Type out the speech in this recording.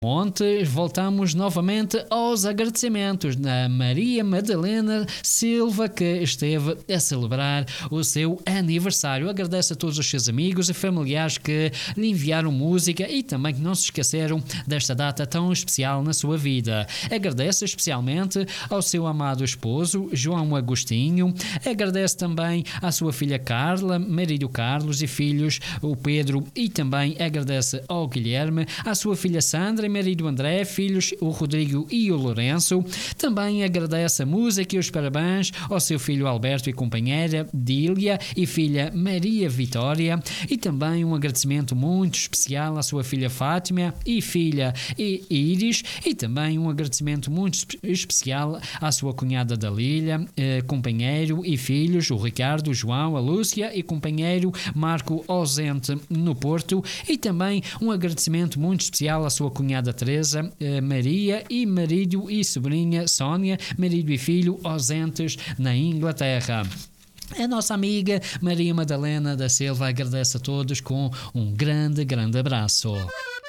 Ontem voltamos novamente aos agradecimentos da Maria Madalena Silva, que esteve a celebrar o seu aniversário. Agradeço a todos os seus amigos e familiares que lhe enviaram música e também que não se esqueceram desta data tão especial na sua vida. Agradeço especialmente ao seu amado esposo, João Agostinho. Agradeço também à sua filha Carla, marido Carlos e filhos, o Pedro, e também agradeço ao Guilherme, à sua filha Sandra, marido André, filhos o Rodrigo e o Lourenço. Também agradece a música e os parabéns ao seu filho Alberto e companheira Dília e filha Maria Vitória, e também um agradecimento muito especial à sua filha Fátima e filha Iris, e também um agradecimento muito especial à sua cunhada Dalília, companheiro e filhos o Ricardo, o João, a Lúcia e companheiro Marco ausente no Porto, e também um agradecimento muito especial à sua cunhada Teresa, Maria e marido e sobrinha Sónia, marido e filho ausentes na Inglaterra. A nossa amiga Maria Madalena da Silva agradece a todos com um grande abraço.